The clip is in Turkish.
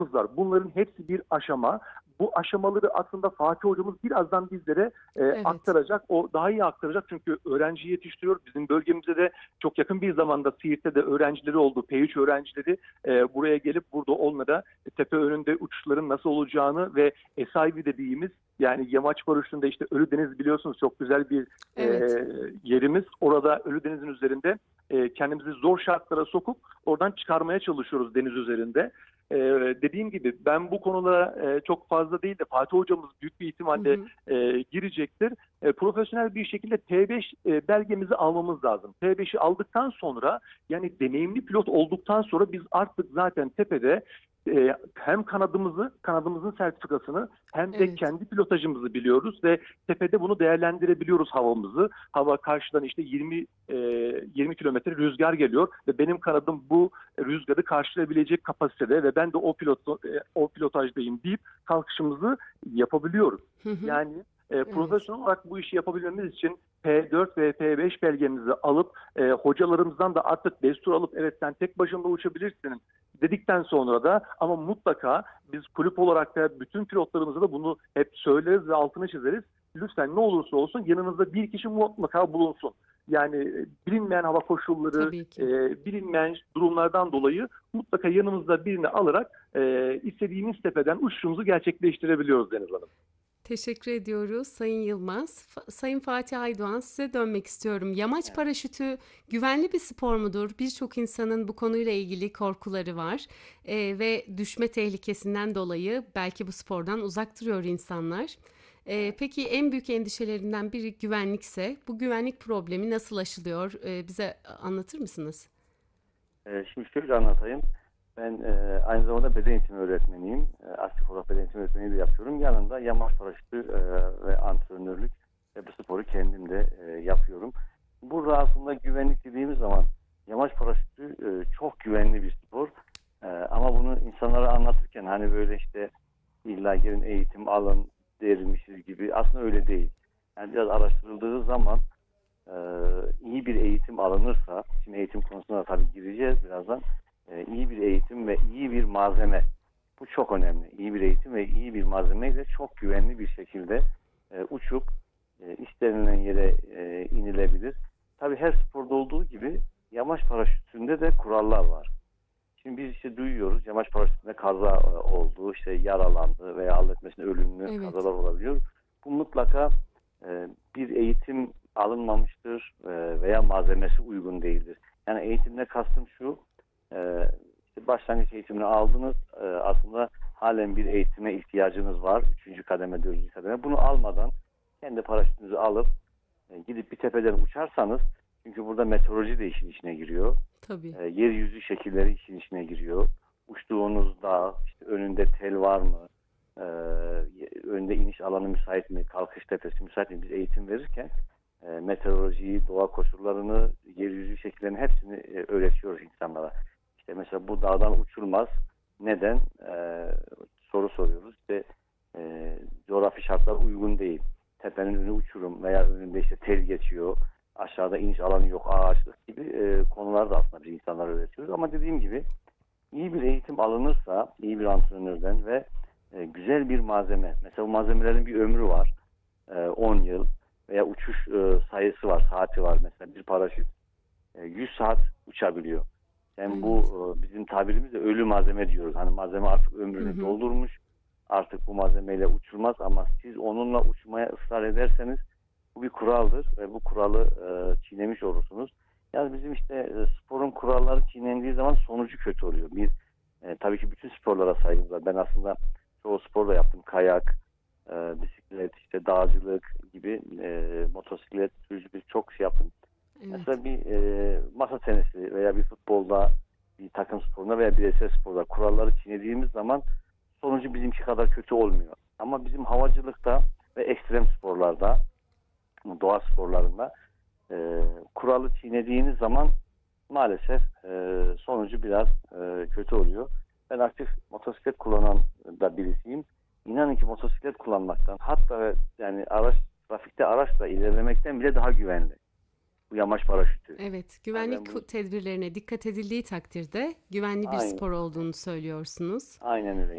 var. Bunların hepsi bir aşama. Bu aşamaları aslında Fatih hocamız birazdan bizlere Evet, aktaracak. O daha iyi aktaracak çünkü öğrenci yetiştiriyor. Bizim bölgemizde de çok yakın bir zamanda Siirt'te de öğrencileri oldu. P3 öğrencileri buraya gelip burada onlara tepe önünde uçuşların nasıl olacağını ve SIV dediğimiz yani yamaç paraşütünde işte Ölüdeniz biliyorsunuz çok güzel bir e, evet. yerimiz. Orada Ölüdeniz'in üzerinde kendimizi zor şartlara sokup oradan çıkarmaya çalışıyoruz deniz üzerinde. Dediğim gibi ben bu konulara çok fazla değil de Fatih hocamız büyük bir Hı ihtimalle hı. girecektir. Profesyonel bir şekilde T5 belgemizi almamız lazım. T5'i aldıktan sonra yani deneyimli pilot olduktan sonra biz artık zaten tepede hem kanadımızın sertifikasını hem de Evet. kendi pilotajımızı biliyoruz ve tepede bunu değerlendirebiliyoruz havamızı. Hava karşıdan işte 20 kilometre rüzgar geliyor ve benim kanadım bu rüzgarı karşılayabilecek kapasitede ve ben de o pilotajdayım deyip kalkışımızı yapabiliyoruz. Hı hı. Yani Evet. profesyonel olarak bu işi yapabilmemiz için P4 ve P5 belgemizi alıp hocalarımızdan da artık destur alıp evet sen tek başına uçabilirsin dedikten sonra da ama mutlaka biz kulüp olarak da bütün pilotlarımıza da bunu hep söyleriz ve altını çizeriz. Lütfen ne olursa olsun yanınızda bir kişi mutlaka bulunsun. Yani bilinmeyen hava koşulları, Tabii ki. bilinmeyen durumlardan dolayı mutlaka yanımızda birini alarak istediğimiz tepeden uçuşumuzu gerçekleştirebiliyoruz Deniz Hanım. Teşekkür ediyoruz Sayın Yılmaz. Sayın Fatih Aydoğan, size dönmek istiyorum. Yamaç paraşütü güvenli bir spor mudur? Birçok insanın bu konuyla ilgili korkuları var. Ve düşme tehlikesinden dolayı belki bu spordan uzak duruyor insanlar. Peki en büyük endişelerinden biri güvenlikse bu güvenlik problemi nasıl aşılıyor? Bize anlatır mısınız? Şimdi şöyle anlatayım. Ben aynı zamanda beden eğitimi öğretmeniyim. Aktif olarak beden eğitimi öğretmenliği de yapıyorum. Yanında yamaç paraşütü ve antrenörlük ve bu sporu kendim de yapıyorum. Burada aslında güvenlik dediğimiz zaman yamaç paraşütü çok güvenli bir spor. Ama bunu insanlara anlatırken hani böyle işte illa gelin eğitim alın dermişiz gibi aslında öyle değil. Yani biraz araştırıldığı zaman e, iyi bir eğitim alınırsa, şimdi eğitim konusuna da tabii gireceğiz birazdan. İyi bir eğitim ve iyi bir malzeme. Bu çok önemli. İyi bir eğitim ve iyi bir malzemeyle çok güvenli bir şekilde uçup istenilen yere inilebilir. Tabii her sporda olduğu gibi yamaç paraşütünde de kurallar var. Şimdi biz işte duyuyoruz yamaç paraşütünde kaza oldu, işte yaralandı veya Allah etmesin ölümlü Evet. kazalar olabiliyor. Bu mutlaka bir eğitim alınmamıştır veya malzemesi uygun değildir. Yani eğitimle kastım şu, işte başlangıç eğitimini aldınız, aslında halen bir eğitime ihtiyacınız var. Üçüncü kademe, dördüncü kademe. Bunu almadan kendi paraşütünüzü alıp gidip bir tepeden uçarsanız, çünkü burada meteoroloji de işin içine giriyor. Tabii. Yeryüzü şekilleri işin içine giriyor. Uçtuğunuz dağ, işte önünde tel var mı? E, önünde iniş alanı müsait mi? Kalkış tepesi müsait mi? Biz eğitim verirken meteorolojiyi, doğa koşullarını, yeryüzü şekillerini hepsini öğretiyoruz insanlara. İşte mesela bu dağdan uçulmaz. Neden? Soru soruyoruz. İşte coğrafi şartlar uygun değil. Tepenin önü uçurum veya önünde işte tel geçiyor. Aşağıda iniş alanı yok, ağaçlık gibi konular da aslında biz insanlara öğretiyoruz. Ama dediğim gibi iyi bir eğitim alınırsa, iyi bir antrenörden ve güzel bir malzeme. Mesela bu malzemelerin bir ömrü var. 10 yıl veya uçuş sayısı var, saati var. Mesela bir paraşüt 100 saat uçabiliyor. Yani bu Evet. bizim tabirimizde ölü malzeme diyoruz. Hani malzeme artık Hı ömrünü hı. doldurmuş. Artık bu malzemeyle uçulmaz ama siz onunla uçmaya ısrar ederseniz bu bir kuraldır ve bu kuralı çiğnemiş olursunuz. Yani bizim işte sporun kuralları çiğnendiği zaman sonucu kötü oluyor. Tabii ki bütün sporlara saygımız var. Ben aslında çoğu spor da yaptım. Kayak, bisiklet, işte dağcılık gibi motosiklet, sürücülük çok şey yaptım. Evet. Mesela bir masa tenisi veya bir futbolda, bir takım sporunda veya bireysel sporda kuralları çiğnediğimiz zaman sonucu bizimki kadar kötü olmuyor. Ama bizim havacılıkta ve ekstrem sporlarda, doğa sporlarında kuralı çiğnediğiniz zaman maalesef sonucu biraz kötü oluyor. Ben aktif motosiklet kullanan da birisiyim. İnanın ki motosiklet kullanmaktan hatta yani trafikte araçla ilerlemekten bile daha güvenli. bu yamaç paraşütü. Evet, Yani güvenlik ben bu, tedbirlerine dikkat edildiği takdirde güvenli bir aynen, spor olduğunu söylüyorsunuz. aynen öyle.